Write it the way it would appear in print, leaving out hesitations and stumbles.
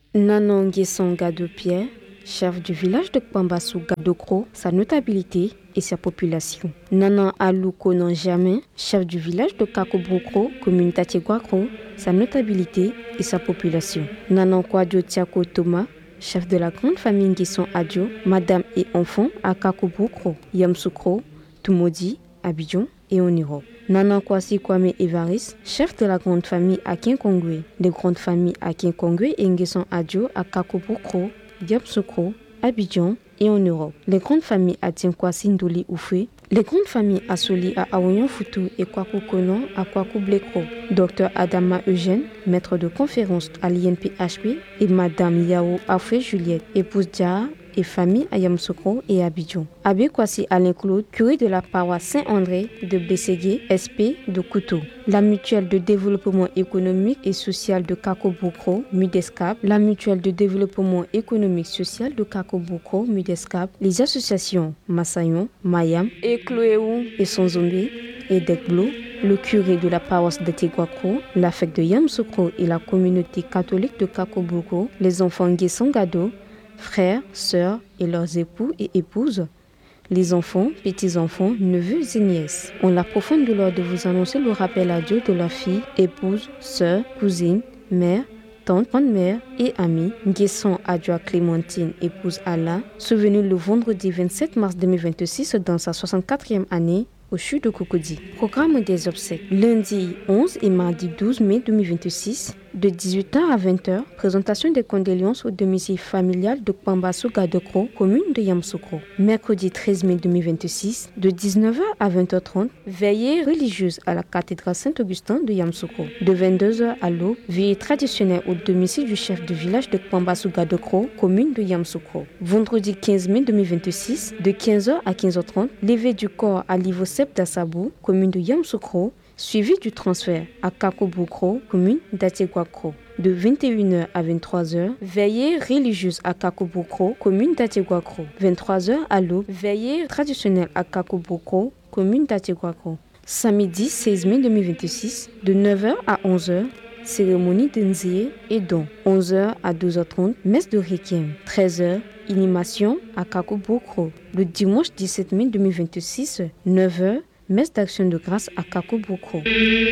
Nanan Nguessan Gado Pierre, chef du village de Kpambassou Gadokro, sa notabilité et sa population. Nanan Alou Konan Jamin, chef du village de Kakobrokro, commune Tatiegwakro, sa notabilité et sa population. Nanan Kwadjo Tiako Thomas, chef de la grande famille Nguessan Adio, madame et enfants à Kakobrokro, Yamsoukro, Tumodi, Abidjan et en Europe. Nanan Kwasi Kwame Evaris, chef de la grande famille à Kinkongwe, les grandes familles à Kinkongwe et Nguessan Adio à Kakobrokro, Yamsoukro, Abidjan et en Europe. Les grandes familles à Tienkwasi Ndoli Oufé, les grandes familles à Soli à Aoyon Foutou et Kwaku Konon à Kwaku Blekro. Dr Adama Eugène, maître de conférence à l'INPHP, et Madame Yao Afé Juliette, épouse Dia et famille à Yamsoukro et Abidjan. Abbé Kwasi Alain Claude, curé de la paroisse Saint-André de Bességué, SP de Koutou. La mutuelle de développement économique et social de Kakobrokro, MUDESCAP. La mutuelle de développement économique social de Kakobrokro, MUDESCAP. Les associations Massayon, Mayam, et Chloéou et Sonzombe et Dekblo. Le curé de la paroisse de Tegwakro, l'affect de Yamsoukro et la communauté catholique de Kakobrokro. Les enfants Nguessan Gado, frères, sœurs et leurs époux et épouses, les enfants, petits-enfants, neveux et nièces, ont la profonde douleur de vous annoncer le rappel à Dieu de leurs filles, épouses, sœurs, cousines, mères, tantes, grandes-mères et amies, Nguessan Adjoa Clémentine, épouse Allah, survenue le vendredi 27 mars 2026 dans sa 64e année, au CHU de Cocody. Programme des obsèques. Lundi 11 et mardi 12 mai 2026, de 18h à 20h, présentation des condoléances au domicile familial de Kpambassou Gadokro, commune de Yamsoukro. Mercredi 13 mai 2026, de 19h à 20h30, veillée religieuse à la cathédrale Saint-Augustin de Yamsoukro. De 22h à l'aube, veillée traditionnelle au domicile du chef de village de Kpambassou Gadokro, commune de Yamsoukro. Vendredi 15 mai 2026, de 15h à 15h30, levée du corps à l'Ivosep d'Assabou, commune de Yamsoukro, suivi du transfert à Kakobrokro, commune d'Atiegwakro. De 21h à 23h, veillée religieuse à Kakobrokro, commune d'Atiegwakro. 23h à l'aube, veillée traditionnelle à Kakobrokro, commune d'Atiegwakro. Samedi 16 mai 2026, de 9h à 11h, cérémonie d'Nzié et don. 11h à 12h30, messe de Requiem. 13h, inhumation à Kakobrokro. Le dimanche 17 mai 2026, 9h, messe d'action de grâce à Kakobrokro.